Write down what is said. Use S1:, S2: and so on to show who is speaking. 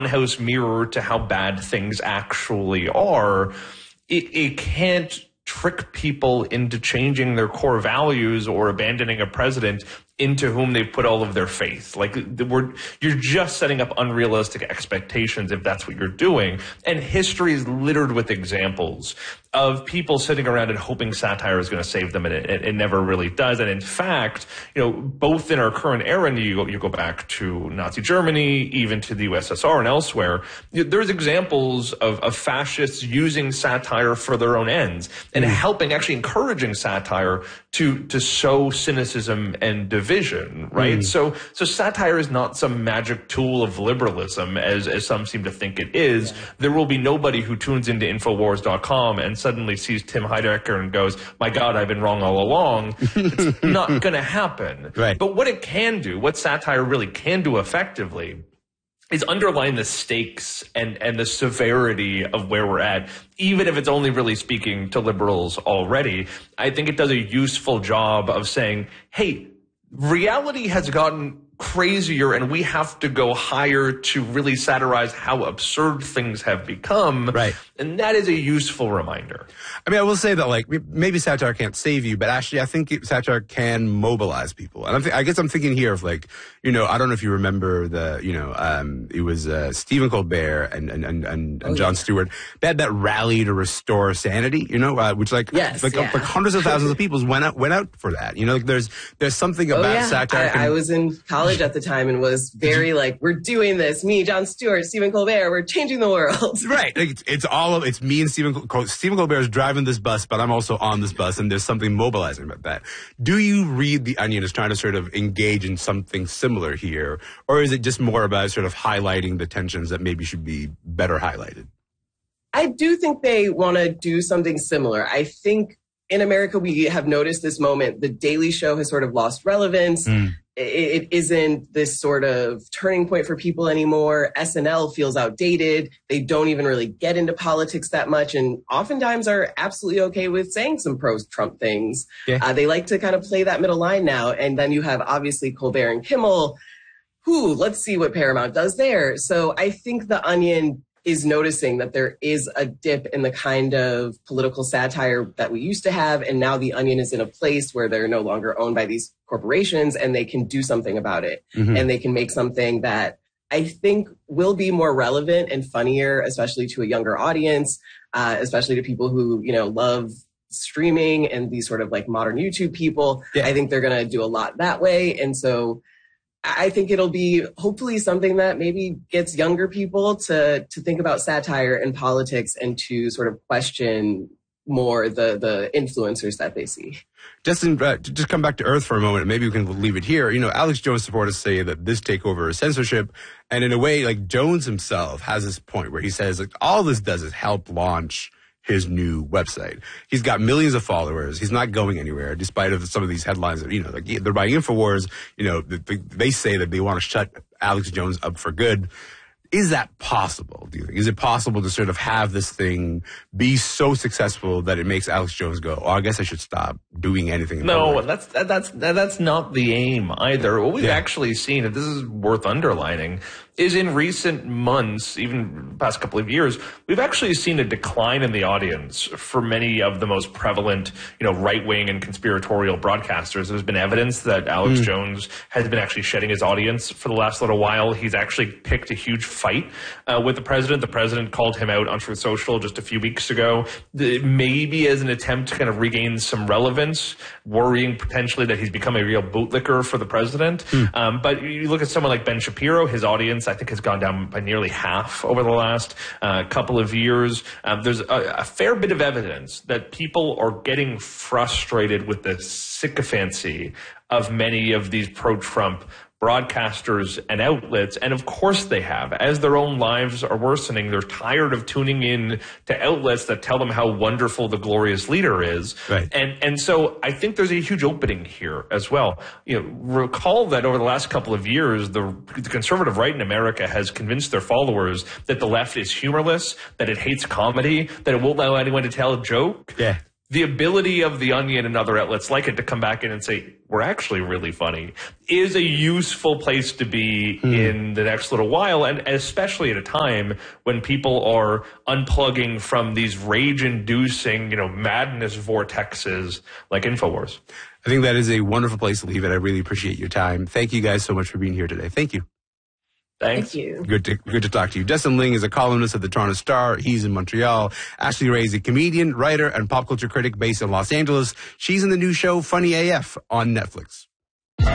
S1: funhouse mirror to how bad things actually are. It can't trick people into changing their core values or abandoning a president into whom they've put all of their faith. Like, you're just setting up unrealistic expectations if that's what you're doing. And history is littered with examples of people sitting around and hoping satire is going to save them, and it never really does. And in fact, both in our current era, and you go back to Nazi Germany, even to the USSR and elsewhere, there's examples of fascists using satire for their own ends and actually encouraging satire to sow cynicism and division, right? So satire is not some magic tool of liberalism, as some seem to think it is. There will be nobody who tunes into Infowars.com and suddenly sees Tim Heidecker and goes, my God, I've been wrong all along. It's not going to happen.
S2: Right.
S1: But what it can do, what satire really can do effectively, is underline the stakes and the severity of where we're at, even if it's only really speaking to liberals already. I think it does a useful job of saying, hey, reality has gotten crazier and we have to go higher to really satirize how absurd things have become.
S2: Right.
S1: And that is a useful reminder.
S2: I mean, I will say that, like, maybe satire can't save you, but actually I think satire can mobilize people. And I guess I'm thinking here of, like, I don't know if you remember it was Stephen Colbert and Jon Stewart. They had that rally to restore sanity, which like hundreds of thousands of people went out for that. Like there's something about satire.
S3: I was in college at the time and was very like, we're doing this. Me, Jon Stewart, Stephen Colbert, we're changing the world.
S2: Right. Like, it's me and Stephen Colbert is driving this bus, but I'm also on this bus, and there's something mobilizing about that. Do you read The Onion as trying to sort of engage in something similar here, or is it just more about sort of highlighting the tensions that maybe should be better highlighted?
S3: I do think they want to do something similar. I think in America, we have noticed this moment. The Daily Show has sort of lost relevance. It isn't this sort of turning point for people anymore. SNL feels outdated. They don't even really get into politics that much, and oftentimes are absolutely okay with saying some pro-Trump things. Yeah. They like to kind of play that middle line now. And then you have obviously Colbert and Kimmel. Let's see what Paramount does there. So I think The Onion is noticing that there is a dip in the kind of political satire that we used to have. And now The Onion is in a place where they're no longer owned by these corporations and they can do something about it. And they can make something that I think will be more relevant and funnier, especially to a younger audience, especially to people who, love streaming and these sort of like modern YouTube people. Yeah. I think they're going to do a lot that way. And so I think it'll be hopefully something that maybe gets younger people to think about satire and politics and to sort of question more the influencers that they see.
S2: Justin, just come back to earth for a moment, and maybe we can leave it here. Alex Jones supporters say that this takeover is censorship. And in a way, like, Jones himself has this point where he says, like, all this does is help launch his new website. He's got millions of followers. He's not going anywhere, despite of some of these headlines that, like, they're buying Infowars. They say that they want to shut Alex Jones up for good. Is that possible, do you think? Is it possible to sort of have this thing be so successful that it makes Alex Jones go, I guess I should stop doing anything?
S1: No, that's not the aim either. What we've actually seen, and this is worth underlining, is in recent months, even past couple of years, we've actually seen a decline in the audience for many of the most prevalent, right-wing and conspiratorial broadcasters. There's been evidence that Alex Jones has been actually shedding his audience for the last little while. He's actually picked a huge fight with the president. The president called him out on Truth Social just a few weeks ago, maybe as an attempt to kind of regain some relevance, worrying potentially that he's become a real bootlicker for the president. But you look at someone like Ben Shapiro, his audience, I think, has gone down by nearly half over the last couple of years. There's a fair bit of evidence that people are getting frustrated with the sycophancy of many of these pro-Trump broadcasters and outlets, and of course they have. As their own lives are worsening, they're tired of tuning in to outlets that tell them how wonderful the glorious leader is.
S2: Right.
S1: And so I think there's a huge opening here as well. Recall that over the last couple of years, the conservative right in America has convinced their followers that the left is humorless, that it hates comedy, that it won't allow anyone to tell a joke.
S2: Yeah.
S1: the ability of The Onion and other outlets like it to come back in and say, we're actually really funny, is a useful place to be in the next little while, and especially at a time when people are unplugging from these rage-inducing, madness vortexes like InfoWars.
S2: I think that is a wonderful place to leave it. I really appreciate your time. Thank you guys so much for being here today. Thank you.
S1: Thanks.
S3: Thank you.
S2: Good to talk to you. Destin Ling is a columnist at the Toronto Star. He's in Montreal. Ashley Ray is a comedian, writer, and pop culture critic based in Los Angeles. She's in the new show Funny AF on Netflix.